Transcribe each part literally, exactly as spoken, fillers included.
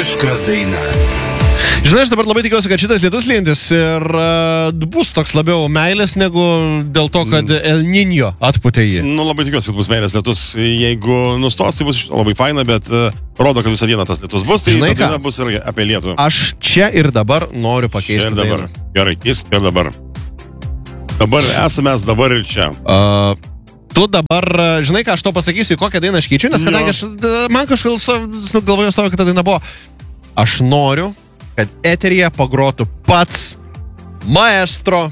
Lietuviška daina. Žinai, aš dabar labai tikiuosi, kad šitas lietus lindis ir uh, bus toks labiau meilės negu dėl to, kad El Niño atputė jį. Nu, labai tikiuosi, kad bus meilės lietus. Jeigu nustos, tai bus labai faina, bet uh, rodo, kad visą dieną tas lietus bus, tai Žinai tada bus ir apie lietų. Aš čia ir dabar noriu pakeisti ir dabar. dainą. Gerai, keisk ir dabar. Dabar esame mes dabar ir čia. Uh, tu dabar, žinai, ką aš to pasakysiu, kokią dainą aš keičiu, nes kadangi aš, man kažkaip nu, galvoju stovi, kad ta daina buvo. Aš noriu, kad eteryje pagrotų pats maestro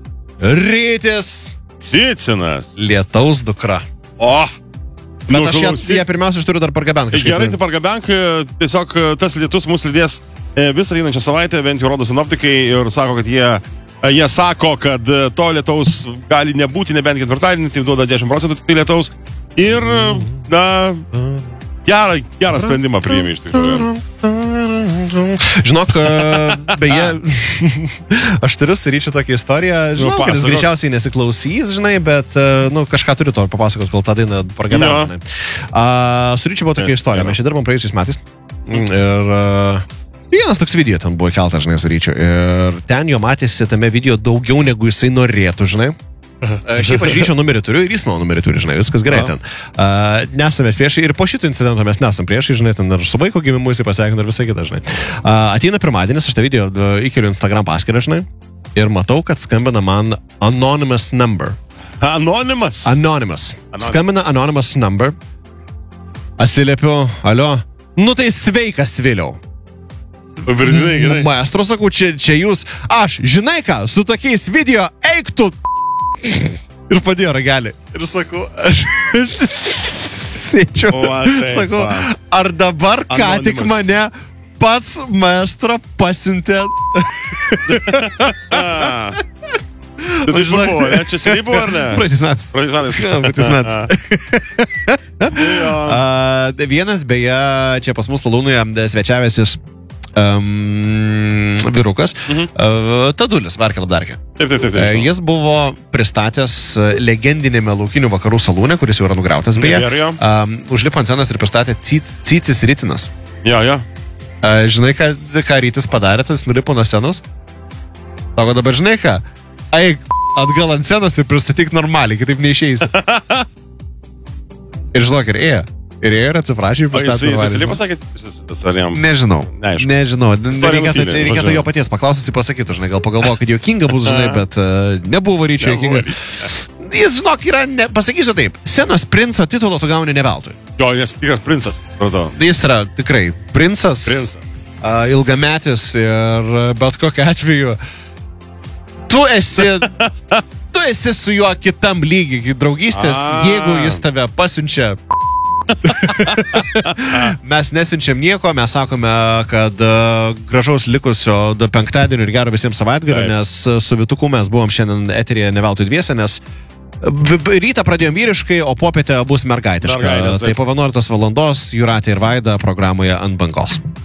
Rytis Cicinas. Lietaus dukra. O! Bet nu, aš ją, ją pirmiausia aš turiu dar pargabenk. Gerai, tai pargabenk, tiesiog tas lietus mūsų lydės visą einančią savaitę, bent jau rodo sinoptikai ir sako, kad jie, jie sako, kad to lietaus gali nebūti, nebent ketvirtadienį, tai duoda dešimt procentų tai lietaus. Ir, na, gerą, gerą sprendimą priėmė iš tikrųjų. Žinok, beje, aš turiu su Ryčiu tokią istoriją. Žinau, kad jis greičiausiai nesiklausys, žinai, bet, nu, kažką turiu to papasakot, kol tą dainą pargabenk. Uh, su Ryčiu buvo tokia istorija. Mes čia dirbom praėjusiais metais. Ir uh, vienas toks video ten buvo keltas, žinai, su Ryčiu. Ir ten jo matėsi tame video daugiau, negu jisai norėtų, žinai. Uh, šiaip aš Ryčio numerį turiu ir jis mano numerį turi, žinai, viskas gerai ten. Uh, nesame priešai ir po šito incidento mes nesam priešai, žinai, ten ir su vaiko gimimu jisai pasveikino ir visą kitą, žinai. Uh, ateina pirmadienis, aš tą video uh, įkeliu Instagram paskyrą, žinai, ir matau, kad skambina man anonymous number. Anonymous? Anonymous. Skambina anonymous number. Atsiliepiu, alio, nu tai sveikas vėliau. Virdinai, gerai. Maestro, sakau, čia, čia jūs, aš, žinai ką, su tokiais video eik tu. Ir padėjo ragelį. Ir sakau, aš sėčiau. Sakau, ar dabar ką Anonymous. tik mane pats maestro pasiuntė. Tai tai buvo, ne? Čia seniai buvo, ar ne? Praeitis metais. Praeitis metais. Praeitis metais. uh, vienas, beje, čia pas mus Lalūnoje svečiavęsis Um, vyrukas, mhm. uh, Tadulis, Varkė Labdarkė. Taip, taip, taip, taip. Uh, jis buvo pristatęs legendinėme Laukinių vakarų salūne, kuris jau yra nugrautas, beje. Um, užlipo ant scenos ir pristatė Cicis Rytinas. Jo, jo. Uh, žinai, ką, ką Rytis padarė, tas nulipo nuo scenos? Sako, dabar žinai ką? Eik atgal ant scenos ir pristatyk normaliai, kitaip neišeis. Ir žinok, ir ėjo. Ir ėjo ir atsiprašė ir pristatė. O jis įsiliai pasakė, ar jam? Nežinau. Neaišku. Nežinau. Reikėtų, reikėtų jo paties paklausyti, jis pasakytų, žinai, gal pagalvoju, kad juokinga bus, žinai, bet uh, nebuvo Ryčio juokinga. Jis, žinok, yra, ne, pasakysiu taip, scenos princo titulo tu gauni ne veltui. Jo, nes tikras princas, pradau. Jis yra tikrai princas, princas. Uh, ilgametis ir bet kokiu atveju tu esi... Tu esi su juo kitam lygiai, draugystės, A. jeigu jis tave pasiunčia... Mes nesiunčiam nieko, mes sakome, kad uh, gražaus likusio penktadienio ir gero visiems savaitgalio, nes uh, su Vituku mes buvom šiandien eteryje ne veltui dviese, nes b -b rytą pradėjom vyriškai, o popietę bus mergaitiška. Tai po vienuoliktos valandos Jūratė ir Vaida programoje Ant bangos.